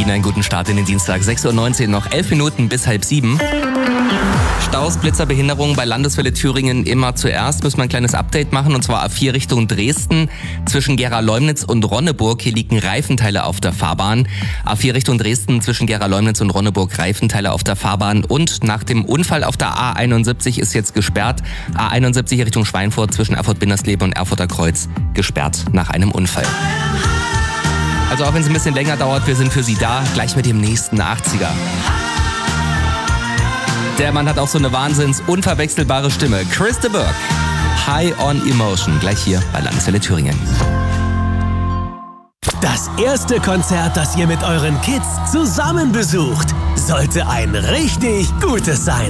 Ihnen einen guten Start in den Dienstag. 6.19 Uhr, noch 11 Minuten bis 6:30. Staus, Blitzer, Behinderungen bei Landeswelle Thüringen immer zuerst. Müssen wir ein kleines Update machen, und zwar A4 Richtung Dresden. Zwischen Gera-Leumnitz und Ronneburg, hier liegen Reifenteile auf der Fahrbahn. A4 Richtung Dresden, zwischen Gera-Leumnitz und Ronneburg, Reifenteile auf der Fahrbahn. Und nach dem Unfall auf der A71 ist jetzt gesperrt. A71 Richtung Schweinfurt, zwischen Erfurt-Bindersleben und Erfurter Kreuz, gesperrt nach einem Unfall. Also auch wenn es ein bisschen länger dauert, wir sind für Sie da, gleich mit dem nächsten 80er. Der Mann hat auch so eine unverwechselbare Stimme. Chris de Burgh, High on Emotion, gleich hier bei Landeswelle Thüringen. Das erste Konzert, das ihr mit euren Kids zusammen besucht, sollte ein richtig gutes sein.